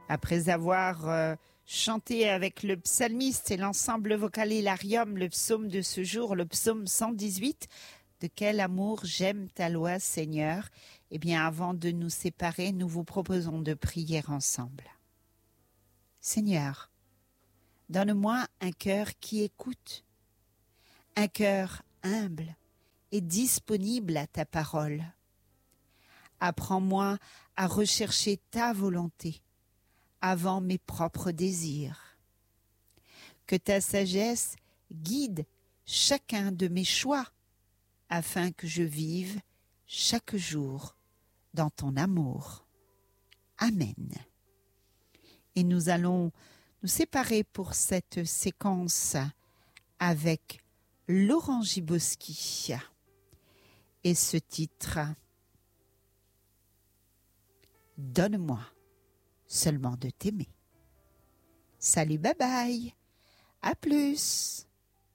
Après avoir chanté avec le psalmiste et l'ensemble vocal Hilarium le psaume de ce jour, le psaume 118, « De quel amour j'aime ta loi, Seigneur ?» Eh bien, avant de nous séparer, nous vous proposons de prier ensemble. Seigneur, donne-moi un cœur qui écoute, un cœur humble et disponible à ta parole. Apprends-moi à rechercher ta volonté avant mes propres désirs. Que ta sagesse guide chacun de mes choix afin que je vive chaque jour dans ton amour. Amen. Et nous allons nous séparer pour cette séquence avec Laurent Giboski et ce titre « Donne-moi seulement de t'aimer ». Salut, bye bye, à plus.